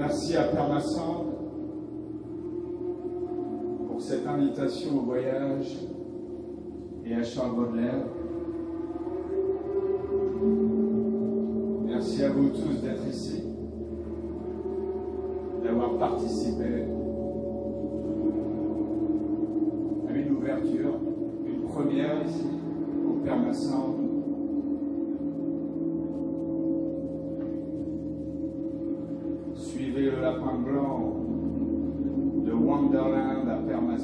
Merci à Père Massang pour cette invitation au voyage et à Charles Baudelaire. Merci à vous tous d'être ici, d'avoir participé.